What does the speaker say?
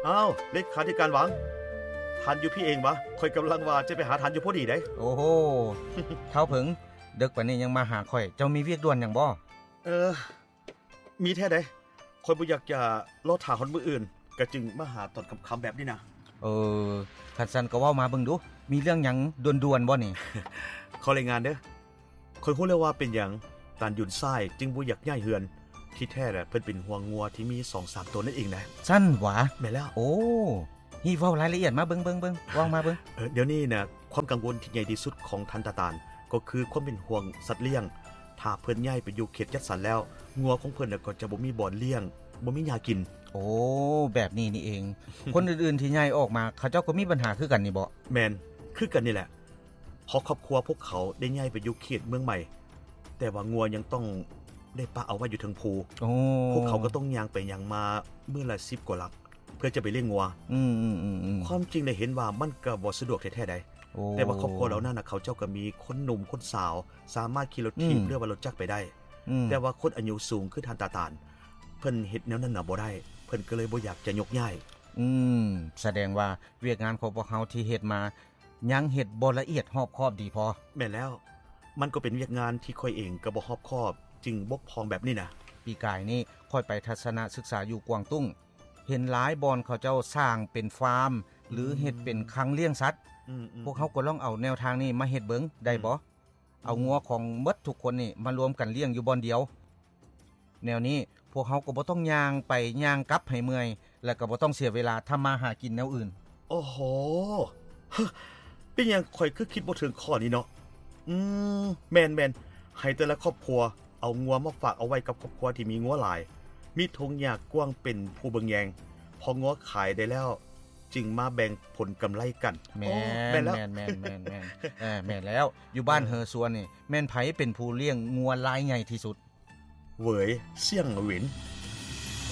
อ้าวเลขาธิการหวังทันอยู่พี่เองวะข่อยกำลังว่าจะไปหาทันอยู่พอดีได้โอ้โห เท้าผึ่งดึกปานนี้ยังมาหาข่อยเจ้ามีเวียกด่วนหยังบ่มีแท้ใดข่อยบ่อยากจะรอท่าคนมื้ออื่นก็จึงมาหาตอนค่ำๆแบบนี้นะคันซั่นก็เว้ามาเบิ่งดูมีเรื่องหยังด่วนๆบ่นี่ขอรายงานเด้อข่อยฮู้แล้วว่าเป็นหยังตานยุนซ้ายจึงบ่อยากย้ายเฮือนที่แท้น่ะเพิ่นเป็นห่วงงัวที่มี 2-3 ตัวนั่นเองนะซั่นหวะแม่นแล้วโอ้ฮีเว้ารายละเอียดมาเบิ่งๆๆว่ามาเบิ่งเดี๋ยวนี้น่ะความกังวลที่ใหญ่ที่สุดของทันตาตานก็คือความเป็นห่วงสัตว์เลี้ยงถ้าเพิ่นย้ายไปอยู่เขตจัดสรรแล้วงัวของเพิ่นน่ะก็จะบ่มีบ่อนเลี้ยงบ่มีหญ้ากินโอ้แบบนี้นี่เอง คนอื่นๆที่ย้ายออกมาเขาเจ้าก็มีปัญหาคือกันนี่บ่แม่นคือกันนี่แหละพอครอบครัวพวกเขาได้ย้ายไปอยู่เขตเมืองใหม่แต่ว่างัวยังต้องได้ปะเอาไว้อยู่ถึงภูพวกเขาก็ต้องย่างไปย่างมามื้อละ10กว่าลักเพื่อจะไปเลี้ยงงัวความจริงได้เห็นว่ามันก็บ่สะดวกแท้ๆใดแต่ว่าครอบครัวเหล่านั้นน่ะเขาเจ้าก็มีคนหนุ่มคนสาวสามารถขี่รถถีบหรือว่ารถจักรไปได้แต่ว่าคนอายุสูงคือท่านตาตานเพิ่นเฮ็ดแนวนั้นน่ะบ่ได้เพิ่นก็เลยบ่อยากจะยกย้ายแสดงว่าเวียกงานของพวกเฮาที่เฮ็ดมายังเฮ็ดบ่ละเอียดรอบคอบดีพอแม่นแล้วมันก็เป็นเวียกงานที่ค่อยเองก็บ่รอบคอบจึงบกพร่องแบบนี้นะปีกายนี้ค่อยไปทัศนศึกษาอยู่กวางตุ้งเห็นหลายบอนเขาเจ้าสร้างเป็นฟาร์มหรือเฮ็ดเป็นคลังเลี้ยงสัตว์พวกเฮาก็ลองเอาแนวทางนี้มาเฮ็ดเบิ่งได้บ่เอางัวของหมดทุกคนนี่มารวมกันเลี้ยงอยู่บ่อนเดียวแนวนี้พวกเฮาก็บ่ต้องย่างไปย่างกลับให้เมื่อยแล้วก็บ่ต้องเสียเวลาทำมาหากินแนวอื่นโอ้โหเป็นหยังข่อยคือคิดบ่ถึงข้อนี้เนาะแม่นๆให้แต่ละครอบครัวเอางัวมาฝากเอาไว้กับครอบครัวที่มีงัวหลายมีทงหญ้ากว้างเป็นผู้เบิ่งแยงพองัวขายได้แล้วจึงมาแบ่งผลกำไรกันแม่นแล้วแม่นแล้วอยู่บ้านเฮอซัวนี่แม่นไผเป็นผู้เลี้ยงงัวหลายใหญ่ที่สุดเหวยเสี่ยงหวิน